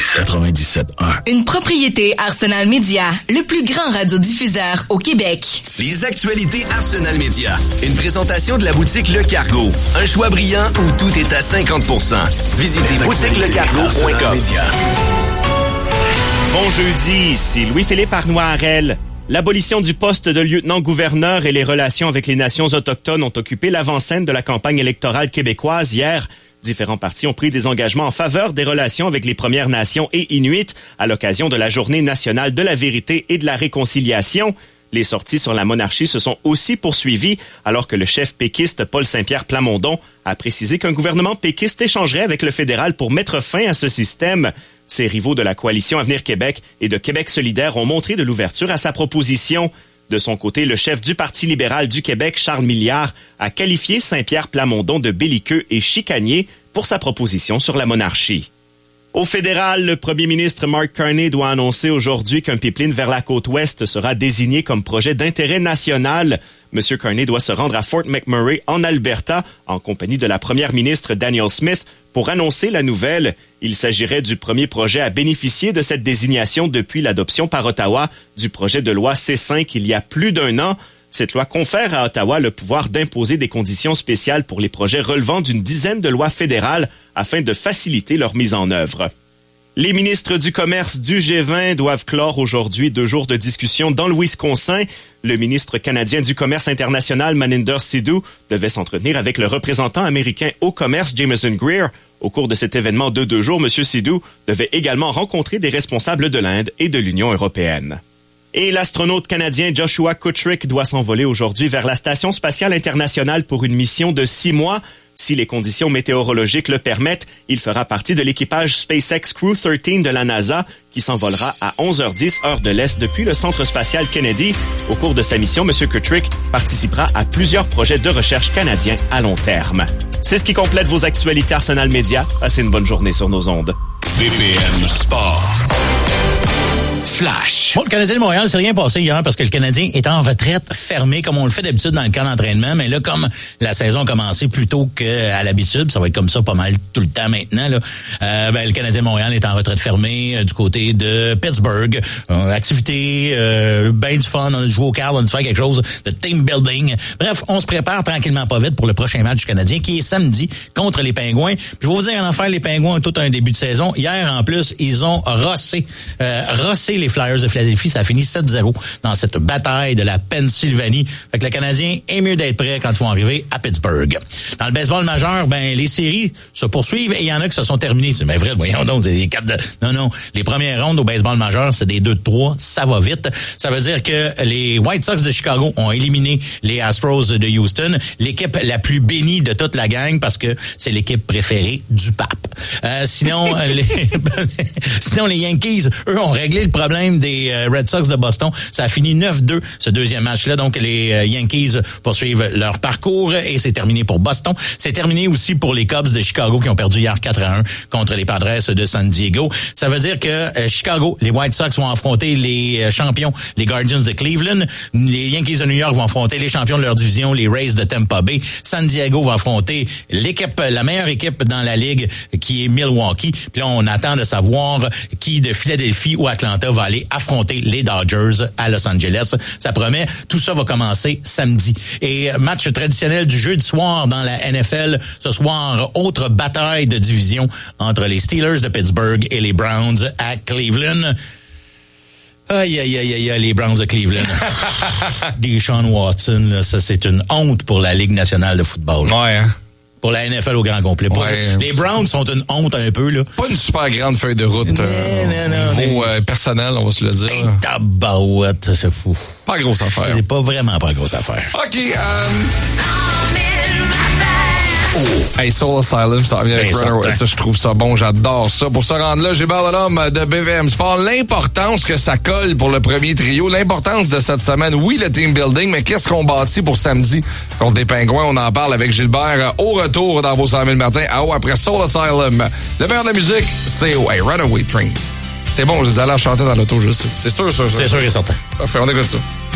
97.1. Une propriété Arsenal Media, le plus grand radiodiffuseur au Québec. Les actualités Arsenal Media. Une présentation de la boutique Le Cargo. Un choix brillant où tout est à 50%. Visitez boutiquelecargo.com. Bon jeudi, ici Louis-Philippe Arnois-Harel. L'abolition du poste de lieutenant-gouverneur et les relations avec les nations autochtones ont occupé l'avant-scène de la campagne électorale québécoise hier. Différents partis ont pris des engagements en faveur des relations avec les Premières Nations et Inuits à l'occasion de la Journée nationale de la vérité et de la réconciliation. Les sorties sur la monarchie se sont aussi poursuivies alors que le chef péquiste Paul Saint-Pierre Plamondon a précisé qu'un gouvernement péquiste échangerait avec le fédéral pour mettre fin à ce système. Ses rivaux de la coalition Avenir Québec et de Québec solidaire ont montré de l'ouverture à sa proposition. De son côté, le chef du Parti libéral du Québec, Charles Milliard, a qualifié Saint-Pierre Plamondon de belliqueux et chicanier pour sa proposition sur la monarchie. Au fédéral, le premier ministre Mark Carney doit annoncer aujourd'hui qu'un pipeline vers la côte ouest sera désigné comme projet d'intérêt national. M. Carney doit se rendre à Fort McMurray, en Alberta, en compagnie de la première ministre Danielle Smith, pour annoncer la nouvelle. Il s'agirait du premier projet à bénéficier de cette désignation depuis l'adoption par Ottawa du projet de loi C5 il y a plus d'un an. Cette loi confère à Ottawa le pouvoir d'imposer des conditions spéciales pour les projets relevant d'une dizaine de lois fédérales afin de faciliter leur mise en œuvre. Les ministres du commerce du G20 doivent clore aujourd'hui 2 jours de discussion dans le Wisconsin. Le ministre canadien du commerce international, Maninder Sidhu, devait s'entretenir avec le représentant américain au commerce, Jameson Greer. Au cours de cet événement de 2 jours, M. Sidhu devait également rencontrer des responsables de l'Inde et de l'Union européenne. Et l'astronaute canadien Joshua Kutrick doit s'envoler aujourd'hui vers la Station spatiale internationale pour une mission de 6 mois. Si les conditions météorologiques le permettent, il fera partie de l'équipage SpaceX Crew 13 de la NASA qui s'envolera à 11h10 heure de l'Est depuis le Centre spatial Kennedy. Au cours de sa mission, M. Kutrick participera à plusieurs projets de recherche canadiens à long terme. C'est ce qui complète vos actualités Arsenal Media. Passez une bonne journée sur nos ondes. BPM Sport. Flash. Bon, le Canadien de Montréal, c'est rien passé hier parce que le Canadien est en retraite fermée comme on le fait d'habitude dans le camp d'entraînement. Mais là, comme la saison a commencé plus tôt qu'à l'habitude, ça va être comme ça pas mal tout le temps maintenant, là, le Canadien de Montréal est en retraite fermée du côté de Pittsburgh. Activité, ben du fun, on a joué aux cartes, on a fait quelque chose de team building. Bref, on se prépare tranquillement pas vite pour le prochain match du Canadien qui est samedi contre les Pingouins. Puis je vais vous dire en affaire, les Pingouins ont tout un début de saison. Hier, en plus, ils ont rossé les Flyers de Philadelphie. Ça a fini 7-0 dans cette bataille de la Pennsylvanie. Fait que le Canadien est mieux d'être prêt quand ils vont arriver à Pittsburgh. Dans le baseball majeur, les séries se poursuivent et il y en a qui se sont terminées. C'est vrai, voyons donc, c'est des 4 de... Non, les premières rondes au baseball majeur, c'est des 2-3. Ça va vite. Ça veut dire que les White Sox de Chicago ont éliminé les Astros de Houston, l'équipe la plus bénie de toute la gang parce que c'est l'équipe préférée du pape. Sinon, les Yankees, eux, ont réglé le problème des Red Sox de Boston. Ça a fini 9-2, ce deuxième match-là. Donc, les Yankees poursuivent leur parcours et c'est terminé pour Boston. C'est terminé aussi pour les Cubs de Chicago qui ont perdu hier 4-1 contre les Padres de San Diego. Ça veut dire que Chicago, les White Sox vont affronter les champions, les Guardians de Cleveland. Les Yankees de New York vont affronter les champions de leur division, les Rays de Tampa Bay. San Diego va affronter l'équipe, la meilleure équipe dans la ligue qui est Milwaukee. Puis là, on attend de savoir qui de Philadelphie ou Atlanta va aller affronter les Dodgers à Los Angeles. Ça promet. Tout ça va commencer samedi. Et match traditionnel du jeudi soir dans la NFL. Ce soir, autre bataille de division entre les Steelers de Pittsburgh et les Browns à Cleveland. Aïe, les Browns de Cleveland. Deshaun Watson, là, ça c'est une honte pour la Ligue nationale de football. Ouais, hein? Pour la NFL au grand complet. Ouais. Les Browns sont une honte un peu, là. Pas une super grande feuille de route. Niveau personnel, on va se le dire. Tabarouette, c'est fou. Pas grosse affaire. C'est pas vraiment pas grosse affaire. OK, Hey, Soul Asylum, ça revient avec Runaway. Ça, je trouve ça bon, j'adore ça. Pour se rendre là, j'ai parlé l'homme de BVM Sport. L'importance que ça colle pour le premier trio, l'importance de cette semaine. Oui, le team building, mais qu'est-ce qu'on bâtit pour samedi contre les Pingouins? On en parle avec Gilbert au retour dans vos 100 000 matins. Après Soul Asylum. Le meilleur de la musique, c'est Runaway Train. C'est bon, je les allais chanter dans l'auto, je sais. C'est sûr. C'est sûr et certain. Parfait, on écoute ça.